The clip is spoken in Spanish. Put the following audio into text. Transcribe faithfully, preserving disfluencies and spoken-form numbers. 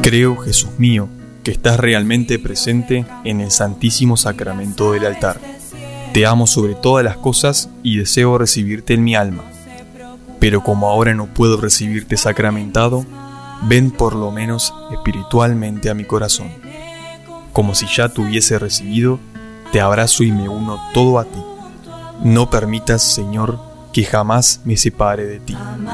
Creo, Jesús mío, que estás realmente presente en el Santísimo Sacramento del altar. Te amo sobre todas las cosas y deseo recibirte en mi alma. Pero como ahora no puedo recibirte sacramentado, ven por lo menos espiritualmente a mi corazón. Como si ya te hubiese recibido, te abrazo y me uno todo a ti. No permitas, Señor, que jamás me separe de ti.